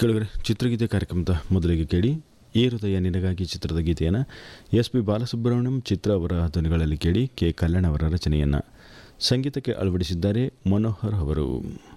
ಕೆಳಗಡೆ ಚಿತ್ರಗೀತೆ ಕಾರ್ಯಕ್ರಮದ ಮೊದಲಿಗೆ ಕೇಳಿ ಈ ಹೃದಯ ನಿನಗಾಗಿ ಚಿತ್ರದ ಗೀತೆಯನ್ನು ಎಸ್ ಪಿ ಬಾಲಸುಬ್ರಹ್ಮಣ್ಯಂ ಚಿತ್ರ ಅವರ ಧ್ವನಿಗಳಲ್ಲಿ ಕೇಳಿ ಕೆ ಕಲ್ಯಾಣ್ ಅವರ ರಚನೆಯನ್ನು ಸಂಗೀತಕ್ಕೆ ಅಳವಡಿಸಿದ್ದಾರೆ ಮನೋಹರ್ ಅವರು.